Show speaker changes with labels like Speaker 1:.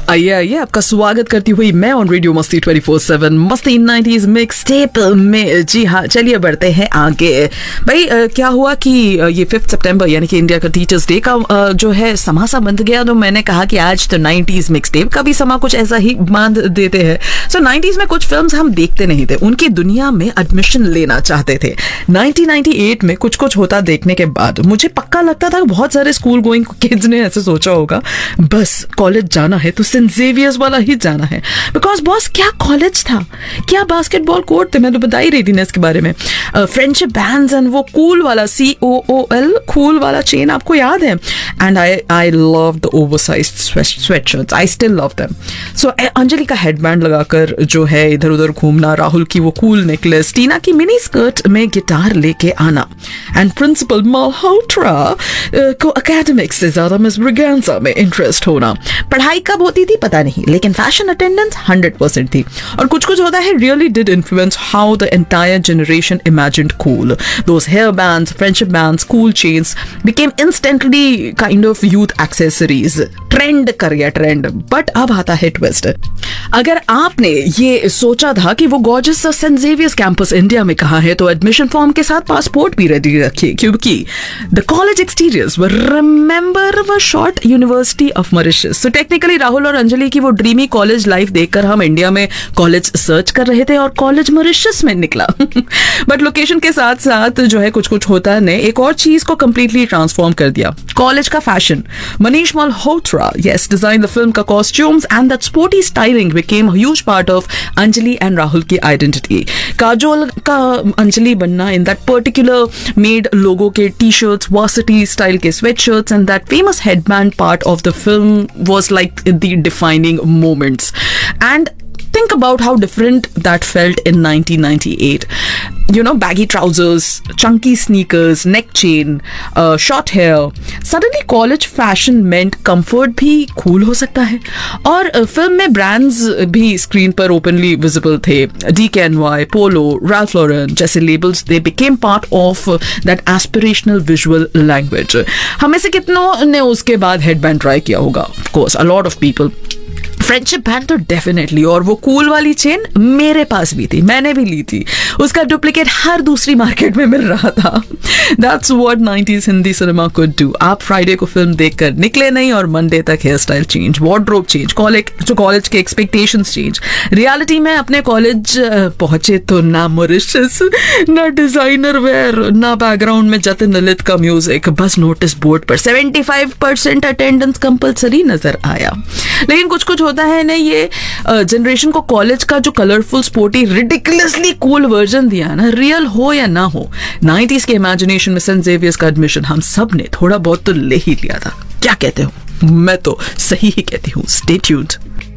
Speaker 1: आइए आइए आपका स्वागत करती हुई मैं ऑन रेडियो मस्ती 24/7 मस्ती 90s मिक्स टेप में। जी हाँ, चलिए बढ़ते हैं आगे। भाई क्या हुआ कि ये 5 सितंबर यानी कि इंडिया का टीचर्स डे का जो है समा सा बंध गया, तो मैंने कहा कि आज तो 90s मिक्स टेप का भी समा कुछ ऐसा ही बांध देते हैं। सो 90s में कुछ फिल्म्स हम देखते नहीं थे, उनकी दुनिया में एडमिशन लेना चाहते थे। 1998 में कुछ कुछ होता देखने के बाद मुझे पक्का लगता था बहुत सारे स्कूल गोइंग किड्स ने ऐसे सोचा होगा बस कॉलेज जाना है तो सेंट जेवियर्स वाला ही जाना है। बिकॉज बॉस क्या कॉलेज था, क्या बास्केटबॉल कोर्ट थे, मैं तो बता ही रही थी ना इसके बारे में। फ्रेंडशिप बैंड्स एंड वो कूल वाला COOL कूल वाला चेन आपको याद है। And I love the oversized sweatshirts, I still love them. सो अंजलि का हेडबैंड लगाकर जो है इधर उधर घूमना, राहुल की वो कूल नेकलेस, टीना की मिनी स्कर्ट में गिटार लेके आना, एंड प्रिंसिपल मल्होत्रा को एकेडमिक्स से ज्यादा मिस ब्रिगेंजा में इंटरेस्ट होना। पढ़ाई कब होती थी पता नहीं, लेकिन फैशन अटेंडेंस 100% थी। और कुछ कुछ होता है really did influence how the entire generation imagined cool. Those hair bands, friendship bands, cool chains became instantly kind of youth accessories. Trend कर गया ट्रेंड। बट अब आता है ट्विस्ट। अगर आपने ये सोचा था कि वो gorgeous Saint Xavier's campus India में कहाँ है, तो एडमिशन फॉर्म के साथ पासपोर्ट भी रेडी रखिए, क्योंकि the college exteriors were remember व शॉर्ट यूनिवर्सिटी ऑफ मॉरिशस। तो टेक्निकली राहुल और अंजलि की वो ड्रीमी कॉलेज लाइफ देखकर हम इंडिया में कॉलेज सर्च कर रहे थे और कॉलेज मॉरिशस में निकला। बट लोकेशन के साथ साथ जो है कुछ कुछ होता ने एक और चीज को कंप्लीटली ट्रांसफॉर्म कर दिया, कॉलेज का fashion. Manish Malhotra designed the film का costumes and that sporty styling became a huge part of Anjali and Rahul की identity। काजोल का अंजलि बनना in that particular made लोगों के टी-शर्ट्स, varsity style के sweatshirts and that famous headband part of the film was like the defining moments। And think about how different that felt in 1998. You know, baggy trousers, chunky sneakers, neck chain, short hair. Suddenly college fashion meant comfort भी cool हो सकता है। और film में brands भी screen पर openly visible थे। DKNY, Polo, Ralph Lauren जैसे labels, they became part of that aspirational visual language। हमें से कितनों ने उसके बाद headband ट्राई किया होगा? Of course, a lot of people। Friendship band तो डेफिनेटली, और वो कूल वाली चेन मेरे पास भी थी, मैंने भी ली थी। उसका डुप्लीकेट हर दूसरी मार्केट में मिल रहा था। That's what 90s Hindi cinema could do। आप फ्राइडे को फिल्म देखकर निकले नहीं और मंडे तक hair style change, wardrobe change, college के एक्सपेक्टेशंस चेंज। रियलिटी में अपने कॉलेज पहुंचे तो ना मॉरिशस, ना डिजाइनर वेयर, ना बैकग्राउंड में जतिन ललित का म्यूजिक, बस नोटिस बोर्ड पर 75% अटेंडेंस कंपलसरी नजर आया। लेकिन कुछ कुछ होता है ना, ये जनरेशन को कॉलेज का जो colourful sporty ridiculously cool version दिया ना, रियल हो या ना हो, 90s के इमेजिनेशन में सेंट जेवियर्स का एडमिशन हम सब ने थोड़ा बहुत तो ले ही लिया था। क्या कहते हो? मैं तो सही ही कहती हूँ। Stay tuned.